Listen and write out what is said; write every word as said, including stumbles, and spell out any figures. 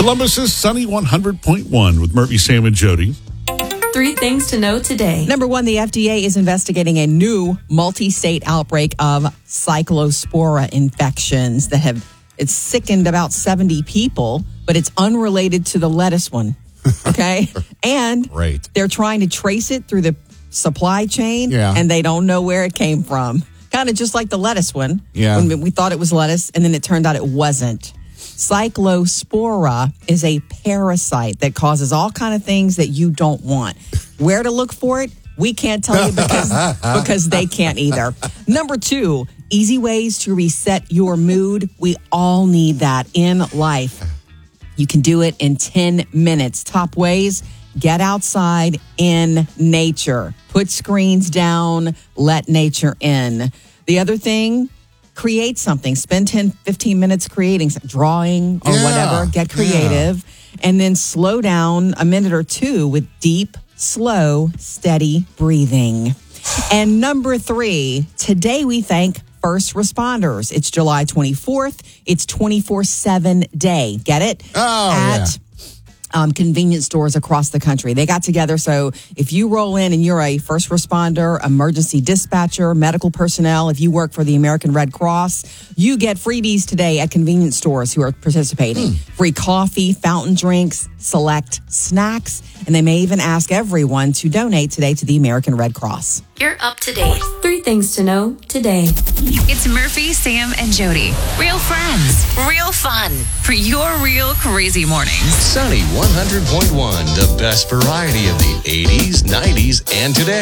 Columbus's Sunny one hundred point one with Murphy, Sam, and Jody. Three things to know today. Number one, the F D A is investigating a new multi-state outbreak of cyclospora infections that have it's sickened about seventy people, but it's unrelated to the lettuce one. Okay? And Right. they're trying to trace it through the supply chain, Yeah. and they don't know where it came from. Kind of just like the lettuce one. Yeah. When we thought it was lettuce, and then it turned out it wasn't. Cyclospora is a parasite that causes all kind of things that you don't want. Where to look for it? We can't tell you because, because they can't either. Number two, easy ways to reset your mood. We all need that in life. You can do it in ten minutes. Top ways, get outside in nature. Put screens down, let nature in. The other thing, create something. Spend ten, fifteen minutes creating, drawing or Yeah, whatever. Get creative. And then slow down a minute or two with deep, slow, steady breathing. And number three, today we thank first responders. It's July twenty-fourth. It's twenty-four seven day. Get it? Oh, At yeah. Um, convenience stores across the country. They got together. So if you roll in and you're a first responder, emergency dispatcher, medical personnel, if you work for the American Red Cross, you get freebies today at convenience stores who are participating. Hmm. Free coffee, fountain drinks, select snacks, and they may even ask everyone to donate today to the American Red Cross. You're up to date. Three things to know today. It's Murphy, Sam, and Jody. Real friends, real fun for your real crazy mornings. Sunny one hundred point one, the best variety of the eighties, nineties, and today.